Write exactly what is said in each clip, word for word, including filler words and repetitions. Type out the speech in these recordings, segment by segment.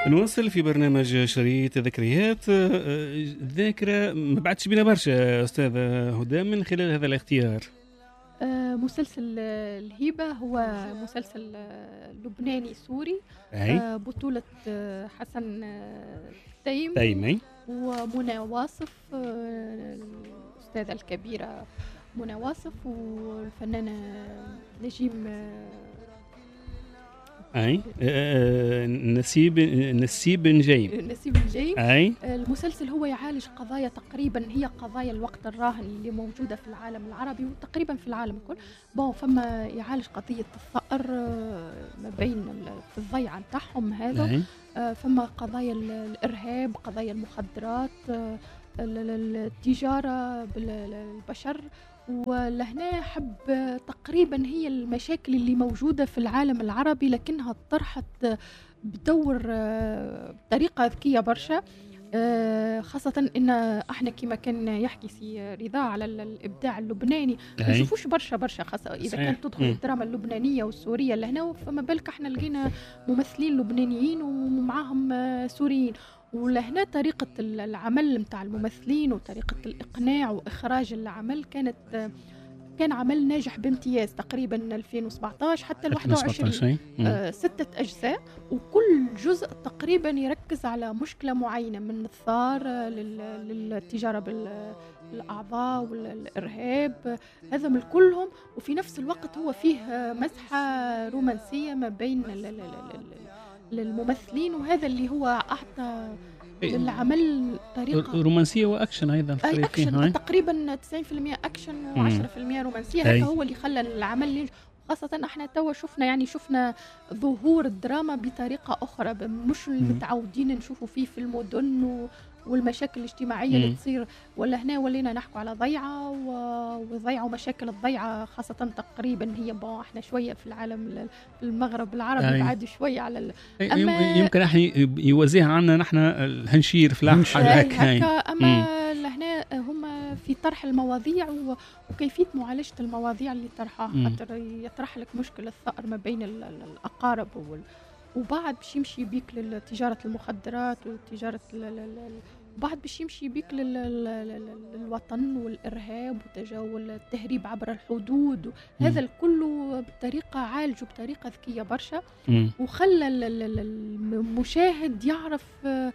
نواصل في برنامج شريط ذكريات. الذاكرة ما بعدش بينا برشا أستاذ هدى من خلال هذا الاختيار. مسلسل الهيبة هو مسلسل لبناني سوري، أي. بطولة حسن تيم تيمي ومنى واصف، الأستاذة الكبيرة منى واصف، والفنانة نجيم اي أه نسيب نسيب نجيم نسيب نجيم. اي. المسلسل هو يعالج قضايا تقريبا هي قضايا الوقت الراهن اللي موجوده في العالم العربي وتقريبا في العالم الكل. بون فما يعالج قضيه الثأر ما بين في الضيعه نتاعهم هذا. فما قضايا الارهاب، قضايا المخدرات، التجاره بالبشر. ولهنا حب تقريبا هي المشاكل اللي موجودة في العالم العربي لكنها طرحت بدور بطريقة ذكية برشا، خاصة إن إحنا كما كان يحكي سي رضا على الإبداع اللبناني ما نشوفوش برشا برشا، خاصة إذا كانت تدخل الدراما اللبنانية والسورية لهنا، فما بالك إحنا لقينا ممثلين لبنانيين ومعاهم سوريين. ولهنا طريقة العمل متاع الممثلين وطريقة الإقناع وإخراج العمل كانت كان عمل ناجح بامتياز. تقريبا ألفين وسبعطاش حتى واحد وعشرين آه ستة أجزاء، وكل جزء تقريبا يركز على مشكلة معينة، من الثار للتجارة بالأعضاء والإرهاب، هذا من كلهم. وفي نفس الوقت هو فيه مسحة رومانسية ما بين للممثلين، وهذا اللي هو أعطى للعمل طريقة رومانسية وأكشن أيضا. أي أكشن تقريبا تسعين بالمئة أكشن وعشرة بالمئة رومانسية. هذا هو اللي خلى العمل، خاصة احنا توا شفنا يعني شفنا ظهور الدراما بطريقة أخرى مش المتعودين نشوفوا فيه في المدن والمشاكل الاجتماعية اللي تصير. ولا هنا ولينا نحكوا على ضيعة وضيعة ومشاكل الضيعة، خاصة تقريبا هي بون احنا شوية في العالم في المغرب العربي بعد شوية على ال... أما يمكن احنا يوزيها عنا نحن الهنشير في لاحق هكا. أما لهنا هم في طرح المواضيع وكيفية معالجة المواضيع اللي طرحها، خاطر يطرح لك مشكلة الثأر ما بين الأقارب وال... وبعد باش يمشي بيك لتجارة المخدرات وتجارة بعد باش يمشي بيك للوطن والإرهاب وتجاوز التهريب عبر الحدود. هذا الكل بطريقة عالجه بطريقة ذكية برشا، وخلى المشاهد يعرف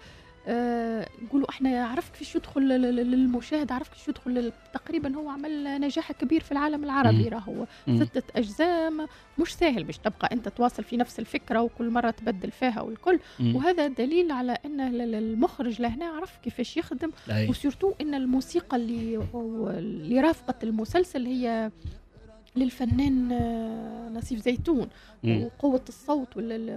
أه نقولوا احنا عرف كيفاش يدخل للمشاهد، عرف كيفاش يدخل. تقريبا هو عمل نجاح كبير في العالم العربي، راهو ستة أجزاء مش سهل باش تبقى انت تواصل في نفس الفكرة وكل مرة تبدل فيها والكل. مم. وهذا دليل على ان المخرج لهنا عرف كيفاش يخدم، وسورتو ان الموسيقى اللي اللي رافقت المسلسل هي للفنان نصيف زيتون. مم. وقوة الصوت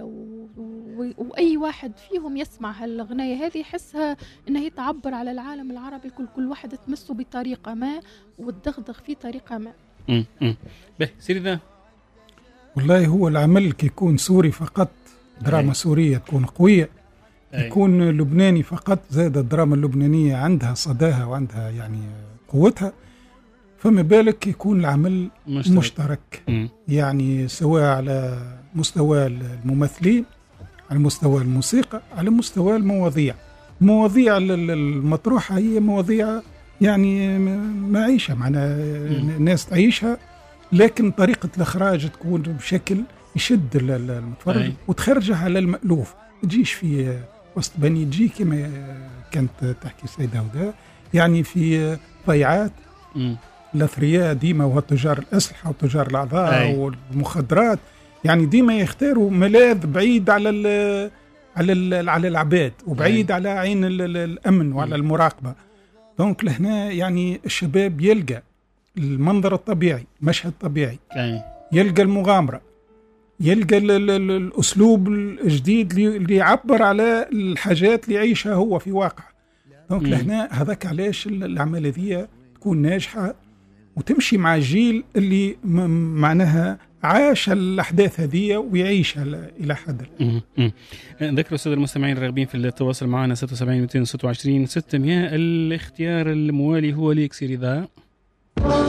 وأي واحد فيهم يسمع هالغناية هذه يحسها إنها تعبر على العالم العربي كل كل واحد تمسه بطريقة ما وتدغدغ فيه طريقة ما. به سيري ذا والله هو العمل كيكون سوري فقط، دراما أي. سورية تكون قوية، يكون لبناني فقط، زاد الدراما اللبنانية عندها صداها وعندها يعني قوتها، فما بالك يكون العمل مشترك, مشترك. يعني سواء على مستوى الممثلين، على مستوى الموسيقى، على مستوى المواضيع. المواضيع المطروحة هي مواضيع يعني معيشة معنا الناس تعيشها، لكن طريقة الإخراج تكون بشكل يشد المتفرج وتخرجها على المألوف، تجيش في وسط بني تجي كما كانت تحكي السيدة هدى، يعني في ضيعات الأثرياء ديما وتجار الأسلحة وتجار الأعضاء والمخدرات، يعني ديما يختاروا ملاذ بعيد على ال على ال على العباد وبعيد أي. على عين الأمن وعلى المراقبة. دونك لهنا يعني الشباب يلقى المنظر الطبيعي، مشهد طبيعي أي. يلقى المغامرة، يلقى ال ال ال الأسلوب الجديد اللي يعبر على الحاجات اللي يعيشها هو في واقع. دونك لهنا هذاك علاش الأعمال هذه تكون ناجحة وتمشي مع الجيل اللي معناها عاش الأحداث هذه ويعيشها إلى حد الآن. ذكر السادة المستمعين الراغبين في التواصل معنا ستة وسبعين مئتين وستة وعشرين ستمائة. الاختيار الموالي هو ليك سي رضا.